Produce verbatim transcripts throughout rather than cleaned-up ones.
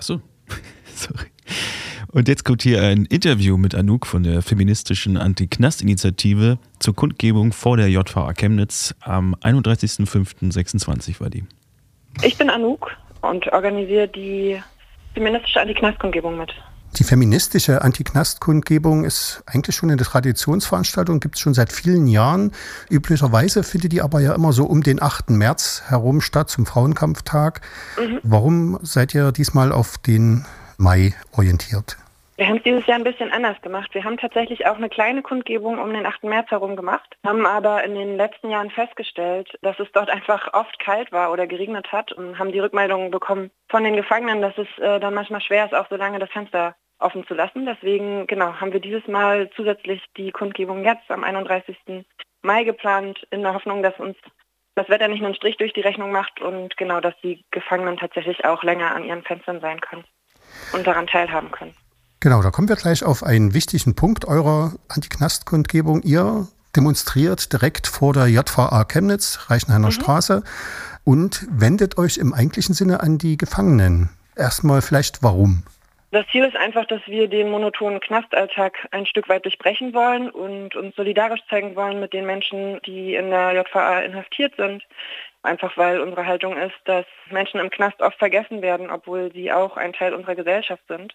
Achso, sorry. Und jetzt kommt hier ein Interview mit Anouk von der feministischen Anti-Knast-Initiative zur Kundgebung vor der J V A Chemnitz. Am einunddreißigsten fünften sechsundzwanzig war die. Ich bin Anouk und organisiere die feministische Anti-Knast-Kundgebung mit. Die feministische Anti-Knast-Kundgebung ist eigentlich schon eine Traditionsveranstaltung, gibt es schon seit vielen Jahren. Üblicherweise findet die aber ja immer so um den achten März herum statt, zum Frauenkampftag. Mhm. Warum seid ihr diesmal auf den Mai orientiert? Wir haben es dieses Jahr ein bisschen anders gemacht. Wir haben tatsächlich auch eine kleine Kundgebung um den achten März herum gemacht, haben aber in den letzten Jahren festgestellt, dass es dort einfach oft kalt war oder geregnet hat und haben die Rückmeldungen bekommen von den Gefangenen, dass es äh, dann manchmal schwer ist, auch so lange das Fenster offen zu lassen. Deswegen genau haben wir dieses Mal zusätzlich die Kundgebung jetzt am einunddreißigsten Mai geplant, in der Hoffnung, dass uns das Wetter nicht nur einen Strich durch die Rechnung macht und genau, dass die Gefangenen tatsächlich auch länger an ihren Fenstern sein können und daran teilhaben können. Genau, da kommen wir gleich auf einen wichtigen Punkt eurer Anti-Knast-Kundgebung. Ihr demonstriert direkt vor der J V A Chemnitz, Reichenhainer mhm. Straße, und wendet euch im eigentlichen Sinne an die Gefangenen. Erstmal vielleicht warum? Das Ziel ist einfach, dass wir den monotonen Knastalltag ein Stück weit durchbrechen wollen und uns solidarisch zeigen wollen mit den Menschen, die in der J V A inhaftiert sind. Einfach weil unsere Haltung ist, dass Menschen im Knast oft vergessen werden, obwohl sie auch ein Teil unserer Gesellschaft sind.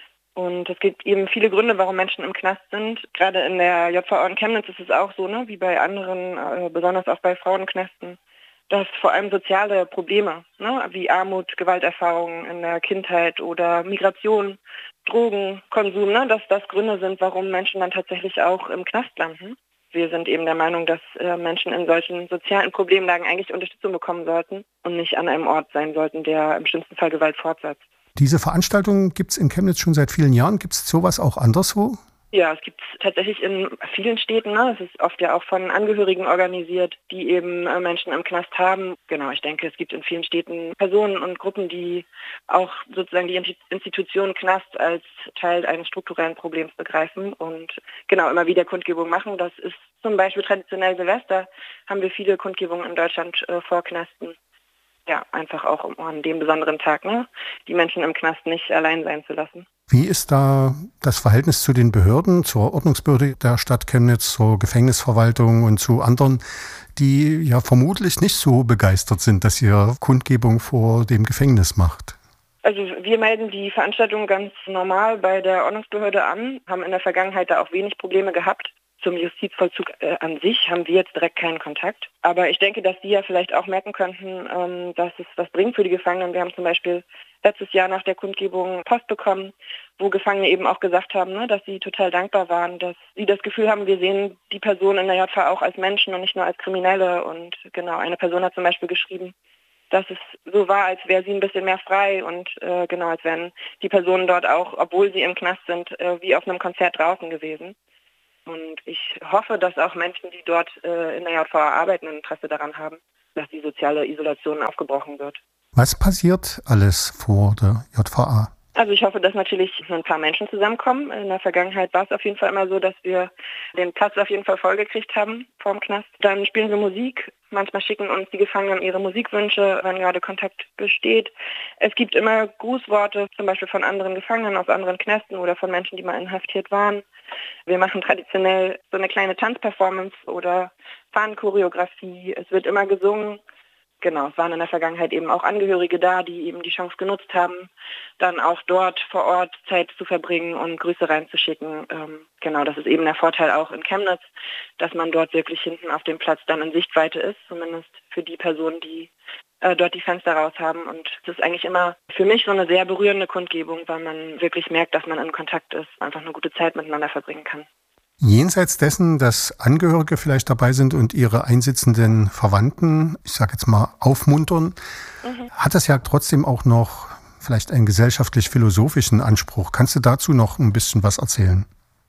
Und es gibt eben viele Gründe, warum Menschen im Knast sind. Gerade in der J V A in Chemnitz ist es auch so, ne, wie bei anderen, äh, besonders auch bei Frauenknästen, dass vor allem soziale Probleme, ne, wie Armut, Gewalterfahrungen in der Kindheit oder Migration, Drogenkonsum, ne, dass das Gründe sind, warum Menschen dann tatsächlich auch im Knast landen. Wir sind eben der Meinung, dass äh, Menschen in solchen sozialen Problemlagen eigentlich Unterstützung bekommen sollten und nicht an einem Ort sein sollten, der im schlimmsten Fall Gewalt fortsetzt. Diese Veranstaltung gibt es in Chemnitz schon seit vielen Jahren. Gibt es sowas auch anderswo? Ja, es gibt es tatsächlich in vielen Städten. Ne? Es ist oft ja auch von Angehörigen organisiert, die eben äh, Menschen im Knast haben. Genau, ich denke, es gibt in vielen Städten Personen und Gruppen, die auch sozusagen die Institution Knast als Teil eines strukturellen Problems begreifen und genau immer wieder Kundgebungen machen. Das ist zum Beispiel traditionell Silvester, haben wir viele Kundgebungen in Deutschland äh, vor Knasten. Ja, einfach auch an dem besonderen Tag, ne, die Menschen im Knast nicht allein sein zu lassen. Wie ist da das Verhältnis zu den Behörden, zur Ordnungsbehörde der Stadt Chemnitz, zur Gefängnisverwaltung und zu anderen, die ja vermutlich nicht so begeistert sind, dass ihr Kundgebung vor dem Gefängnis macht? Also wir melden die Veranstaltung ganz normal bei der Ordnungsbehörde an, haben in der Vergangenheit da auch wenig Probleme gehabt. Zum Justizvollzug äh, an sich haben wir jetzt direkt keinen Kontakt. Aber ich denke, dass die ja vielleicht auch merken könnten, ähm, dass es was bringt für die Gefangenen. Wir haben zum Beispiel letztes Jahr nach der Kundgebung Post bekommen, wo Gefangene eben auch gesagt haben, ne, dass sie total dankbar waren, dass sie das Gefühl haben, wir sehen die Person in der J V A auch als Menschen und nicht nur als Kriminelle. Und genau, eine Person hat zum Beispiel geschrieben, dass es so war, als wäre sie ein bisschen mehr frei und äh, genau, als wären die Personen dort auch, obwohl sie im Knast sind, äh, wie auf einem Konzert draußen gewesen. Und ich hoffe, dass auch Menschen, die dort äh, in der J V A arbeiten, ein Interesse daran haben, dass die soziale Isolation aufgebrochen wird. Was passiert alles vor der J V A? Also ich hoffe, dass natürlich ein paar Menschen zusammenkommen. In der Vergangenheit war es auf jeden Fall immer so, dass wir den Platz auf jeden Fall vollgekriegt haben vorm Knast. Dann spielen wir Musik. Manchmal schicken uns die Gefangenen ihre Musikwünsche, wenn gerade Kontakt besteht. Es gibt immer Grußworte, zum Beispiel von anderen Gefangenen aus anderen Knästen oder von Menschen, die mal inhaftiert waren. Wir machen traditionell so eine kleine Tanzperformance oder Fahnenchoreografie. Es wird immer gesungen. Genau, es waren in der Vergangenheit eben auch Angehörige da, die eben die Chance genutzt haben, dann auch dort vor Ort Zeit zu verbringen und Grüße reinzuschicken. Ähm, genau, das ist eben der Vorteil auch in Chemnitz, dass man dort wirklich hinten auf dem Platz dann in Sichtweite ist, zumindest für die Personen, die äh, dort die Fenster raus haben. Und es ist eigentlich immer für mich so eine sehr berührende Kundgebung, weil man wirklich merkt, dass man in Kontakt ist, einfach eine gute Zeit miteinander verbringen kann. Jenseits dessen, dass Angehörige vielleicht dabei sind und ihre einsitzenden Verwandten, ich sage jetzt mal, aufmuntern, mhm. hat das ja trotzdem auch noch vielleicht einen gesellschaftlich-philosophischen Anspruch. Kannst du dazu noch ein bisschen was erzählen?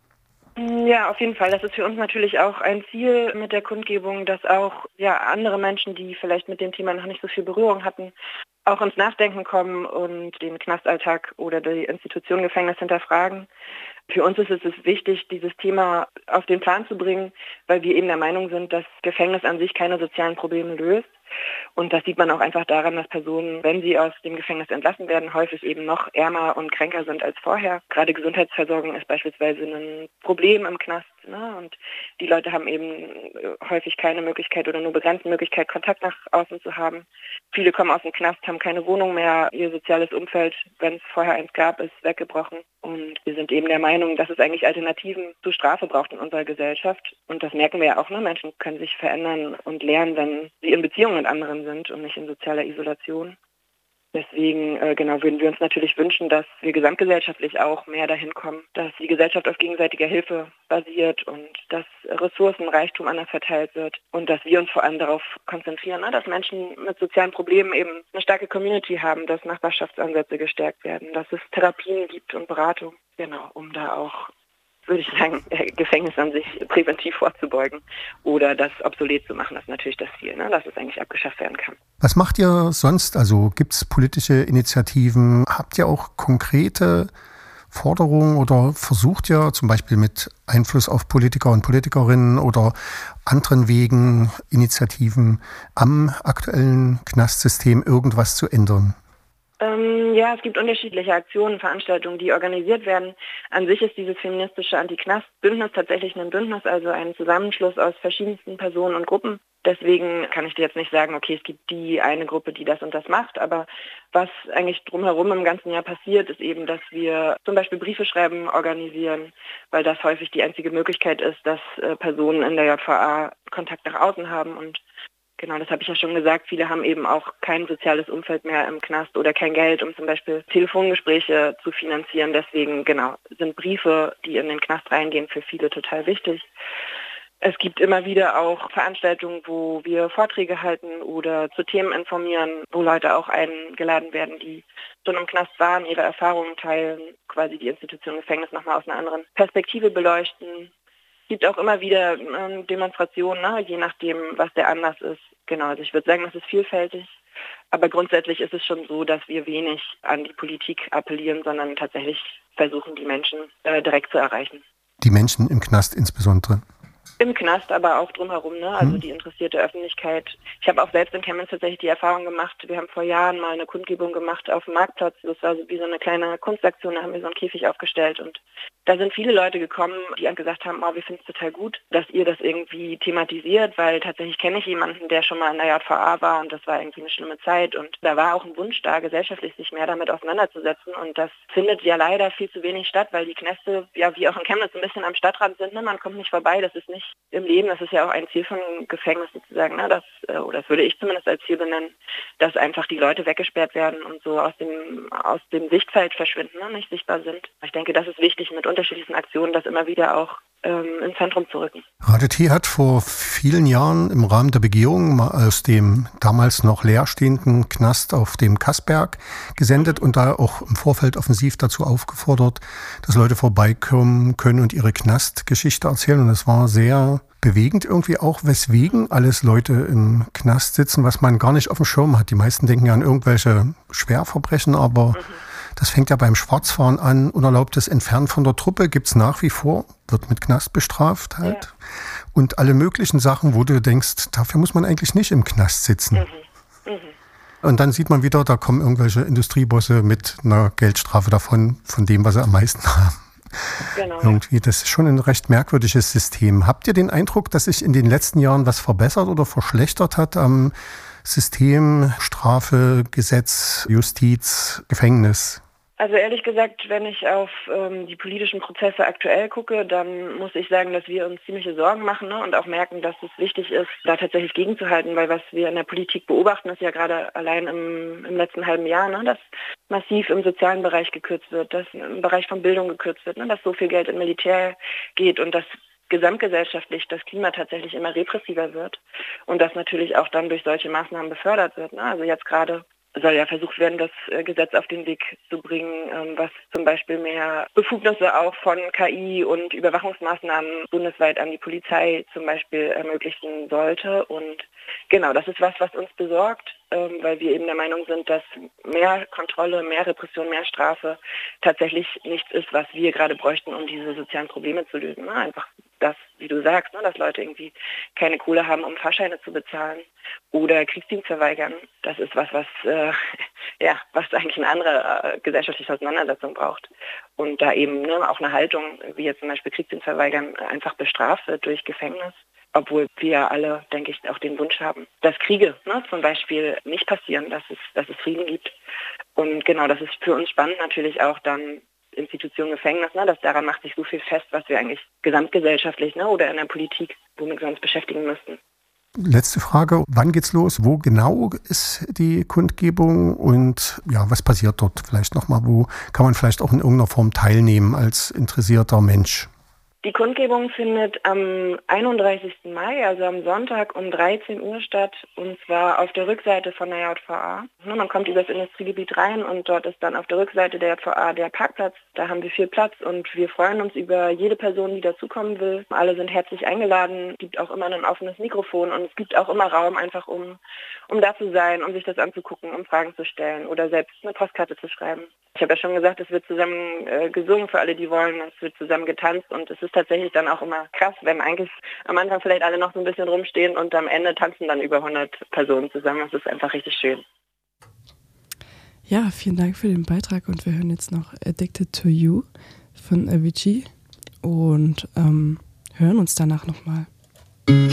Ja, auf jeden Fall. Das ist für uns natürlich auch ein Ziel mit der Kundgebung, dass auch ja andere Menschen, die vielleicht mit dem Thema noch nicht so viel Berührung hatten, auch ins Nachdenken kommen und den Knastalltag oder die Institution Gefängnis hinterfragen. Für uns ist es wichtig, dieses Thema auf den Plan zu bringen, weil wir eben der Meinung sind, dass Gefängnis an sich keine sozialen Probleme löst. Und das sieht man auch einfach daran, dass Personen, wenn sie aus dem Gefängnis entlassen werden, häufig eben noch ärmer und kränker sind als vorher. Gerade Gesundheitsversorgung ist beispielsweise ein Problem im Knast, ne? Und die Leute haben eben häufig keine Möglichkeit oder nur begrenzte Möglichkeit, Kontakt nach außen zu haben. Viele kommen aus dem Knast, haben keine Wohnung mehr. Ihr soziales Umfeld, wenn es vorher eins gab, ist weggebrochen. Und wir sind eben der Meinung, dass es eigentlich Alternativen zu Strafe braucht in unserer Gesellschaft. Und das merken wir ja auch, ne? Menschen können sich verändern und lernen, wenn sie in Beziehung mit anderen sind und nicht in sozialer Isolation. Deswegen äh, genau würden wir uns natürlich wünschen, dass wir gesamtgesellschaftlich auch mehr dahin kommen, dass die Gesellschaft auf gegenseitiger Hilfe basiert und dass Ressourcenreichtum anders verteilt wird und dass wir uns vor allem darauf konzentrieren, ne, dass Menschen mit sozialen Problemen eben eine starke Community haben, dass Nachbarschaftsansätze gestärkt werden, dass es Therapien gibt und Beratung, genau, um da auch, würde ich sagen, Gefängnis an sich präventiv vorzubeugen oder das obsolet zu machen. Das ist natürlich das Ziel, ne? Dass es eigentlich abgeschafft werden kann. Was macht ihr sonst? Also gibt es politische Initiativen? Habt ihr auch konkrete Forderungen oder versucht ihr zum Beispiel mit Einfluss auf Politiker und Politikerinnen oder anderen Wegen, Initiativen am aktuellen Knastsystem irgendwas zu ändern? Ähm, ja, es gibt unterschiedliche Aktionen, Veranstaltungen, die organisiert werden. An sich ist dieses feministische Anti-Knast-Bündnis tatsächlich ein Bündnis, also ein Zusammenschluss aus verschiedensten Personen und Gruppen. Deswegen kann ich dir jetzt nicht sagen, okay, es gibt die eine Gruppe, die das und das macht, aber was eigentlich drumherum im ganzen Jahr passiert, ist eben, dass wir zum Beispiel Briefe schreiben organisieren, weil das häufig die einzige Möglichkeit ist, dass äh, Personen in der J V A Kontakt nach außen haben. Und genau, das habe ich ja schon gesagt, viele haben eben auch kein soziales Umfeld mehr im Knast oder kein Geld, um zum Beispiel Telefongespräche zu finanzieren. Deswegen, genau, sind Briefe, die in den Knast reingehen, für viele total wichtig. Es gibt immer wieder auch Veranstaltungen, wo wir Vorträge halten oder zu Themen informieren, wo Leute auch eingeladen werden, die schon im Knast waren, ihre Erfahrungen teilen, quasi die Institution Gefängnis nochmal aus einer anderen Perspektive beleuchten. Es gibt auch immer wieder ähm, Demonstrationen, ne, je nachdem, was der Anlass ist. Genau, also ich würde sagen, das ist vielfältig. Aber grundsätzlich ist es schon so, dass wir wenig an die Politik appellieren, sondern tatsächlich versuchen, die Menschen äh, direkt zu erreichen. Die Menschen im Knast insbesondere? Im Knast, aber auch drumherum, ne? Also die interessierte Öffentlichkeit. Ich habe auch selbst in Chemnitz tatsächlich die Erfahrung gemacht, wir haben vor Jahren mal eine Kundgebung gemacht auf dem Marktplatz. Das war so wie so eine kleine Kunstaktion, da haben wir so einen Käfig aufgestellt und da sind viele Leute gekommen, die gesagt haben, oh, wir finden es total gut, dass ihr das irgendwie thematisiert, weil tatsächlich kenne ich jemanden, der schon mal in der J V A war und das war irgendwie eine schlimme Zeit und da war auch ein Wunsch da, gesellschaftlich sich mehr damit auseinanderzusetzen und das findet ja leider viel zu wenig statt, weil die Knäste, ja wie auch in Chemnitz, ein bisschen am Stadtrand sind, ne? Man kommt nicht vorbei, das ist nicht im Leben, das ist ja auch ein Ziel von Gefängnis sozusagen, ne? Das, oder das würde ich zumindest als Ziel benennen, dass einfach die Leute weggesperrt werden und so aus dem, aus dem Sichtfeld verschwinden, ne? Nicht sichtbar sind. Ich denke, das ist wichtig, mit unterschiedlichen Aktionen das immer wieder auch ähm, ins Zentrum zu rücken. Radio T hat vor vielen Jahren im Rahmen der Begehung mal aus dem damals noch leerstehenden Knast auf dem Kassberg gesendet und da auch im Vorfeld offensiv dazu aufgefordert, dass Leute vorbeikommen können und ihre Knastgeschichte erzählen. Und das war sehr bewegend irgendwie auch, weswegen alles Leute im Knast sitzen, was man gar nicht auf dem Schirm hat. Die meisten denken ja an irgendwelche Schwerverbrechen, aber mhm. das fängt ja beim Schwarzfahren an. Unerlaubtes Entfernen von der Truppe gibt's nach wie vor, wird mit Knast bestraft halt. Ja. Und alle möglichen Sachen, wo du denkst, dafür muss man eigentlich nicht im Knast sitzen. Mhm. Mhm. Und dann sieht man wieder, da kommen irgendwelche Industriebosse mit einer Geldstrafe davon, von dem, was sie am meisten haben. Genau. Irgendwie, das ist schon ein recht merkwürdiges System. Habt ihr den Eindruck, dass sich in den letzten Jahren was verbessert oder verschlechtert hat am System, Strafe, Gesetz, Justiz, Gefängnis? Also ehrlich gesagt, wenn ich auf ähm, die politischen Prozesse aktuell gucke, dann muss ich sagen, dass wir uns ziemliche Sorgen machen, ne, und auch merken, dass es wichtig ist, da tatsächlich gegenzuhalten, weil was wir in der Politik beobachten, ist ja gerade allein im, im letzten halben Jahr, ne, dass massiv im sozialen Bereich gekürzt wird, dass im Bereich von Bildung gekürzt wird, ne, dass so viel Geld in Militär geht und dass gesamtgesellschaftlich das Klima tatsächlich immer repressiver wird und das natürlich auch dann durch solche Maßnahmen befördert wird. Ne? Also jetzt gerade soll ja versucht werden, das Gesetz auf den Weg zu bringen, was zum Beispiel mehr Befugnisse auch von K I und Überwachungsmaßnahmen bundesweit an die Polizei zum Beispiel ermöglichen sollte. Und genau, das ist was, was uns besorgt, weil wir eben der Meinung sind, dass mehr Kontrolle, mehr Repression, mehr Strafe tatsächlich nichts ist, was wir gerade bräuchten, um diese sozialen Probleme zu lösen. Einfach dass, wie du sagst, ne, dass Leute irgendwie keine Kohle haben, um Fahrscheine zu bezahlen oder Kriegsdienst verweigern. Das ist was, was äh, ja, was eigentlich eine andere äh, gesellschaftliche Auseinandersetzung braucht. Und da eben ne, auch eine Haltung, wie jetzt zum Beispiel Kriegsdienst verweigern, einfach bestraft wird durch Gefängnis. Obwohl wir alle, denke ich, auch den Wunsch haben, dass Kriege ne, zum Beispiel nicht passieren, dass es, dass es Frieden gibt. Und genau, das ist für uns spannend natürlich auch dann Institution Gefängnis, ne, dass daran macht sich so viel fest, was wir eigentlich gesamtgesellschaftlich ne, oder in der Politik, womit wir uns beschäftigen müssten. Letzte Frage, wann geht's los? Wo genau ist die Kundgebung und ja, was passiert dort? Vielleicht nochmal, wo kann man vielleicht auch in irgendeiner Form teilnehmen als interessierter Mensch? Die Kundgebung findet am einunddreißigsten Mai, also am Sonntag um dreizehn Uhr statt, und zwar auf der Rückseite von der J V A. Man kommt über das Industriegebiet rein und dort ist dann auf der Rückseite der J V A der Parkplatz. Da haben wir viel Platz und wir freuen uns über jede Person, die dazukommen will. Alle sind herzlich eingeladen, es gibt auch immer ein offenes Mikrofon und es gibt auch immer Raum, einfach um, um da zu sein, um sich das anzugucken, um Fragen zu stellen oder selbst eine Postkarte zu schreiben. Ich habe ja schon gesagt, es wird zusammen äh, gesungen für alle, die wollen, es wird zusammen getanzt und es ist tatsächlich dann auch immer krass, wenn eigentlich am Anfang vielleicht alle noch so ein bisschen rumstehen und am Ende tanzen dann über hundert Personen zusammen. Das ist einfach richtig schön. Ja, vielen Dank für den Beitrag und wir hören jetzt noch Addicted to You von Avicii und ähm, hören uns danach nochmal.